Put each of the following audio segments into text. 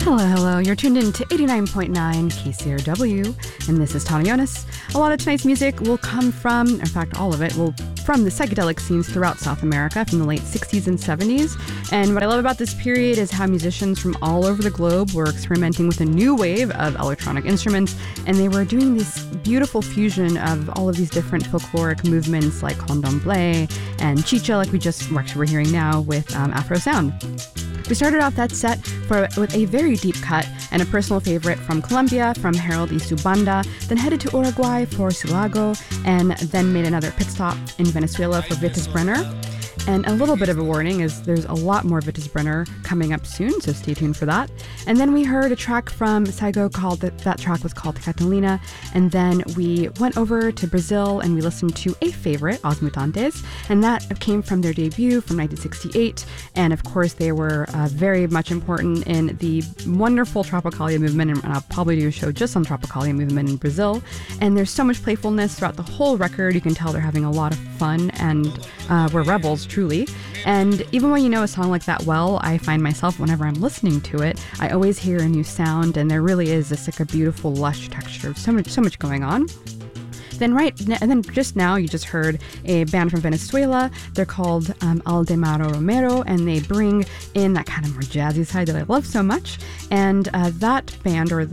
Hello, hello. You're tuned in to 89.9 KCRW, and this is Tana Jonas. A lot of tonight's music will come from, in fact, all of it will from the psychedelic scenes throughout South America from the late 60s and 70s. And what I love about this period is how musicians from all over the globe were experimenting with a new wave of electronic instruments, and they were doing this beautiful fusion of all of these different folkloric movements like candomblé and chicha, like we're hearing now with Afro sound. We started off that set with a very deep cut and a personal favorite from Colombia from Harold y su Banda, then headed to Uruguay for Silago, and then made another pit stop in Venezuela for Vitis Brenner. And a little bit of a warning is there's a lot more Vitis Brenner coming up soon, so stay tuned for that. And then we heard a track from Saigo called, that track was called Catalina. And then we went over to Brazil and we listened to a favorite, Os Mutantes, and that came from their debut from 1968. And of course, they were very much important in the wonderful Tropicalia movement, and I'll probably do a show just on Tropicalia movement in Brazil. And there's so much playfulness throughout the whole record. You can tell they're having a lot of fun, and we're rebels, truly. And even when you know a song like that well, I find myself, whenever I'm listening to it, I always hear a new sound, and there really is this like a beautiful lush texture, so much going on. And then just now you just heard a band from Venezuela. They're called Aldemaro Romero, and they bring in that kind of more jazzy side that I love so much. And that band, or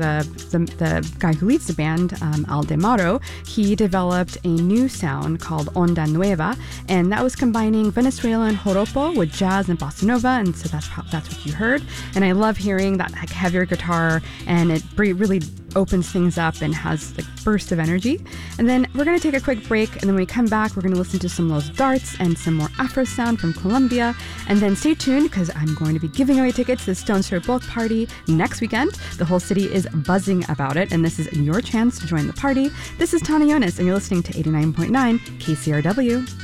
the guy who leads the band, Aldemaro, he developed a new sound called Onda Nueva, and that was combining Venezuelan joropo with jazz and bossa nova, and so that's what you heard. And I love hearing that like heavier guitar, and it really opens things up and has like burst of energy. And then we're going to take a quick break, and then when we come back, we're going to listen to some Los Darts and some more Afro sound from Colombia. And then stay tuned, because I'm going to be giving away tickets to the Stones for Both party next weekend. The whole city is buzzing about it, and this is your chance to join the party. This is Tana Jonas, and you're listening to 89.9 KCRW.